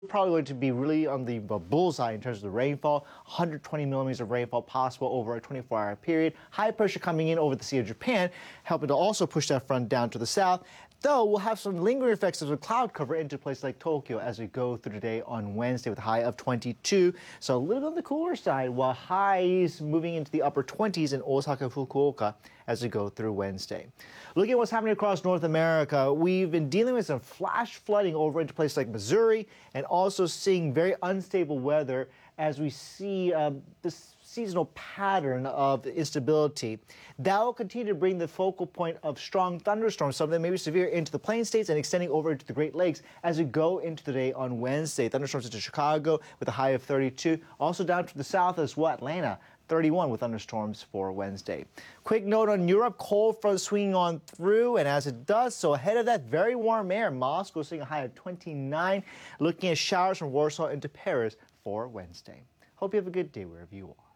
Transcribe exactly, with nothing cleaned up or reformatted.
Probably going to be really on the bullseye in terms of the rainfall. one hundred twenty millimeters of rainfall possible over a twenty-four hour period. High pressure coming in over the Sea of Japan, helping to also push that front down to the south. Though we'll have some lingering effects of the cloud cover into places like Tokyo as we go through the day on Wednesday with a high of twenty-two. So a little bit on the cooler side, while highs moving into the upper twenties in Osaka, Fukuoka as we go through Wednesday. Looking at what's happening across North America, we've been dealing with some flash flooding over into places like Missouri and also seeing very unstable weather as we see um, this seasonal pattern of instability. That will continue to bring the focal point of strong thunderstorms, some of them maybe severe, into the Plain States and extending over into the Great Lakes as we go into the day on Wednesday. Thunderstorms into Chicago with a high of thirty-two, also down to the south as well, Atlanta, thirty-one with thunderstorms for Wednesday. Quick note on Europe, cold front swinging on through, and as it does so, ahead of that, very warm air. Moscow seeing a high of twenty-nine, looking at showers from Warsaw into Paris for Wednesday. Hope you have a good day wherever you are.